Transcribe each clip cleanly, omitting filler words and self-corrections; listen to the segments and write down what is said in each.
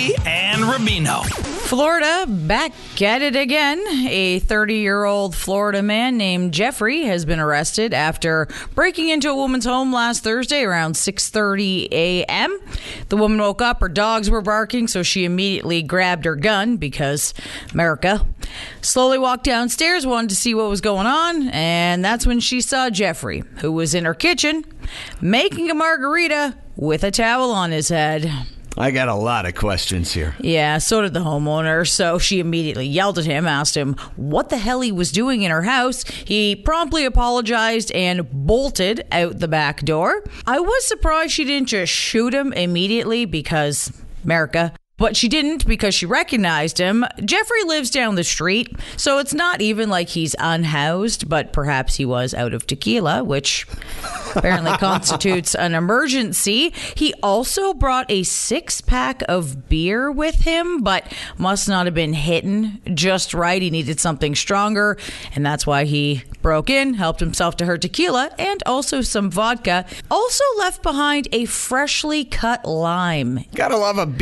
and Rubino. Florida back at it again. A 30-year-old Florida man named Jeffrey has been arrested after breaking into a woman's home last Thursday around 6:30 a.m. The woman woke up, her dogs were barking, so she immediately grabbed her gun because America. Slowly walked downstairs, wanted to see what was going on, and that's when she saw Jeffrey, who was in her kitchen making a margarita with a towel on his head. I got a lot of questions here. Yeah, so did the homeowner. So she immediately yelled at him, asked him what the hell he was doing in her house. He promptly apologized and bolted out the back door. I was surprised she didn't just shoot him immediately because America. But she didn't because she recognized him. Jeffrey lives down the street, so it's not even like he's unhoused, but perhaps he was out of tequila, which apparently constitutes an emergency. He also brought a 6-pack of beer with him, but must not have been hitting just right. He needed something stronger, and that's why he broke in, helped himself to her tequila, and also some vodka. Also left behind a freshly cut lime. Gotta love a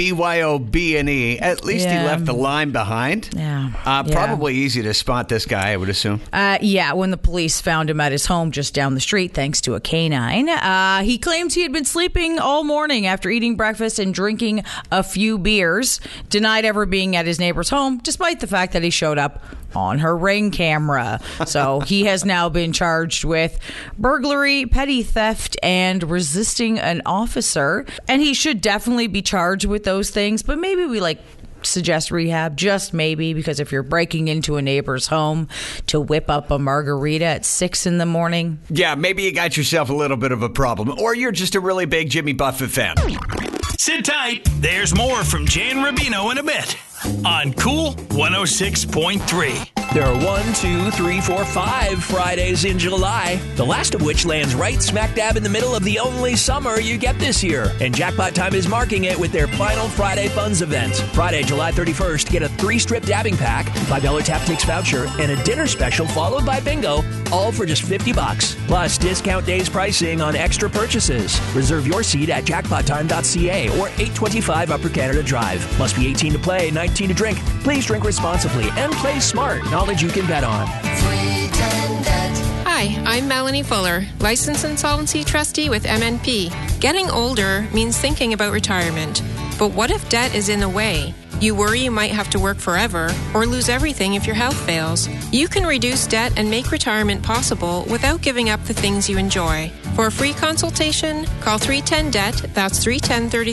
BYOB&E. At least he left the lime behind. Yeah. Probably easy to spot this guy, I would assume. Yeah, when the police found him at his home just down the street, thanks to a canine. He claims he had been sleeping all morning after eating breakfast and drinking a few beers. Denied ever being at his neighbor's home, despite the fact that he showed up on her Ring camera. So he has now been charged with burglary, petty theft, and resisting an officer. And he should definitely be charged with those things, but maybe we suggest rehab, just maybe, because if you're breaking into a neighbor's home to whip up a margarita at 6 a.m. Yeah, maybe you got yourself a little bit of a problem, or you're just a really big Jimmy Buffett fan. Sit tight. There's more from Jay and Rubino in a bit on Cool 106.3. There are 1, 2, 3, 4, 5 Fridays in July, the last of which lands right smack dab in the middle of the only summer you get this year. And Jackpot Time is marking it with their final Friday Funds event. Friday, July 31st, get a 3-strip dabbing pack, $5 Tap Takes voucher, and a dinner special followed by bingo, all for just $50. Plus, discount days pricing on extra purchases. Reserve your seat at jackpottime.ca or 825 Upper Canada Drive. Must be 18 to play, 19 to drink. Please drink responsibly and play smart. Knowledge you can bet on. Hi, I'm Melanie Fuller, licensed insolvency trustee with MNP. Getting older means thinking about retirement. But what if debt is in the way? You worry you might have to work forever or lose everything if your health fails. You can reduce debt and make retirement possible without giving up the things you enjoy. For a free consultation, call 310-DEBT, that's 310-33.